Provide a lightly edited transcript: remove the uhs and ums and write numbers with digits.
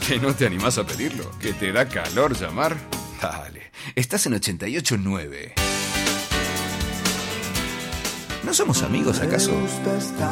¿Que no te animás a pedirlo? ¿Que te da calor llamar? Dale, estás en 88.9. ¿No somos amigos acaso?